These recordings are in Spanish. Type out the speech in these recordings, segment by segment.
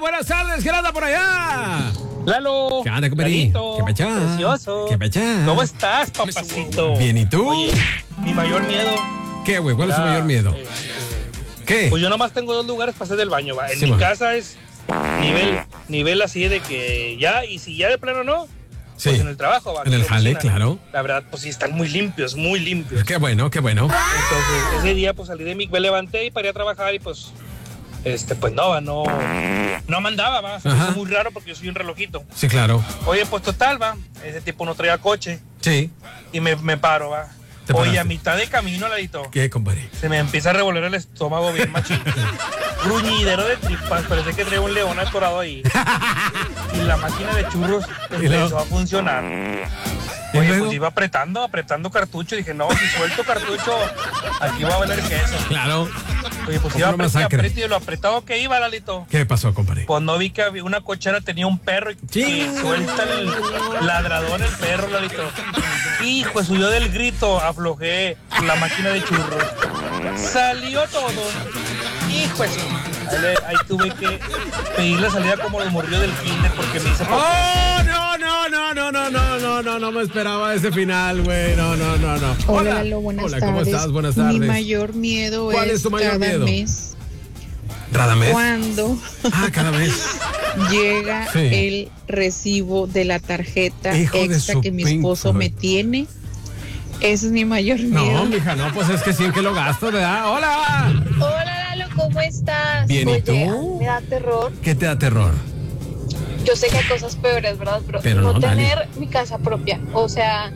buenas tardes, ¿quién anda por allá? Lalo. ¿Qué anda, compadrito? ¿Qué pachá? Precioso. ¿Qué pachá? ¿Cómo estás, papacito? Bien, ¿y tú? Oye, mi mayor miedo. ¿Qué, güey? ¿Cuál es tu mayor miedo? ¿Qué? Pues yo nomás tengo 2 lugares para hacer del baño, va. En Sí, mi va. casa es nivel así de que ya, y si ya de plano no, Sí. pues en el trabajo, va. En el la jale, oficina. claro. La verdad, pues sí, están muy limpios, muy limpios. Qué bueno, qué bueno. Entonces, ese día, pues salí me levanté y para ir a trabajar y pues, pues no mandaba, va. Se me Ajá. hizo muy raro porque yo soy un relojito. Sí, claro. Oye, pues total, va. Ese tipo no traía coche Sí. y me paro, va. Te Oye, paraste. a mitad de camino, Ladito, ¿Qué, compadre? se me empieza a revolver el estómago bien machín. Gruñidero de tripas, parece que traía un león atorado ahí. Y la máquina de churros empezó a funcionar. ¿Y Oye, luego? pues iba apretando cartucho. Dije, no, si suelto cartucho, aquí va a valer queso. Claro. Oye, pues Como iba una masacre. apretando y lo apretado que iba, Lalito. ¿Qué pasó, compadre? Pues no vi que había una cochera, tenía un perro y Sí. suelta el ladrador el perro, Lalito. Hijo, subió del grito, aflojé la máquina de churros. Salió todo. Hijo, eso. Ahí tuve que pedir la salida como los morrió del kinder porque me hice... ¡Oh, no me esperaba ese final, güey! No. Hola, Lalo, buenas Hola, tardes. ¿cómo estás? Buenas tardes. Mi mayor miedo ¿Cuál es es tu mayor cada miedo? mes ¿Radamés? cuando Cada vez. llega Sí. el recibo de la tarjeta Hijo de extra su que mi pinche esposo madre. me tiene. Ese es mi mayor No, miedo. mija, no, pues es que sí que lo gasto, ¿verdad? ¡Hola! Hola Lalo, ¿cómo estás? Bien, ¿y Oye, tú? me da terror. ¿Qué te da terror? Yo sé que hay cosas peores, ¿verdad? Pero no, dale. tener mi casa propia. O sea,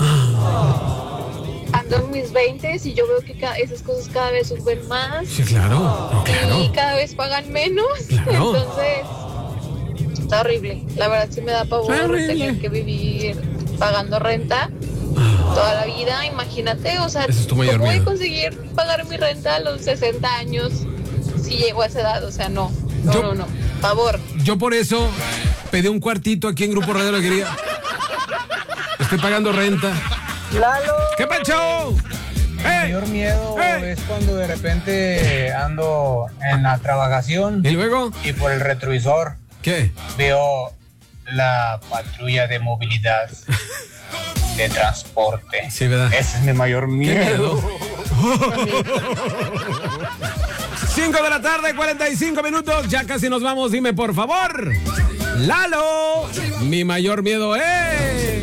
ando en mis 20s y yo veo que esas cosas cada vez suben más Sí, claro. No, claro. y cada vez pagan menos. Claro. Entonces, está horrible. La verdad sí me da pavor Está horrible. tener que vivir pagando renta toda la vida. Imagínate, o sea, Ese es tu mayor ¿cómo voy a miedo. conseguir pagar mi renta a los 60 años si llego a esa edad? O sea, no. Favor. Yo por eso pedí un cuartito aquí en Grupo Radio La Alegría. Estoy pagando renta. Lalo. ¿Qué pacho? Mi mayor miedo ¡Ey! es cuando de repente ando en la trabajación ¿Y luego? y por el retrovisor ¿Qué? veo la patrulla de movilidad de transporte. Sí, ¿verdad? Ese es mi mayor ¿Qué miedo. miedo? 5 de la tarde, 45 minutos. Ya casi nos vamos. Dime, por favor. Lalo, mi mayor miedo es...